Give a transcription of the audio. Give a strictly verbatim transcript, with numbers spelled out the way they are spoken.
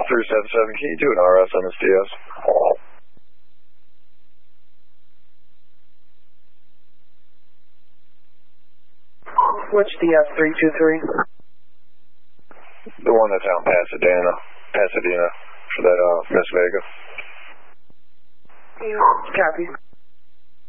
three seven seven, can you do an R S on this D S? Which D S three two three? The one that's out in Pasadena, Pasadena, for that uh, Miss Vega. Copy.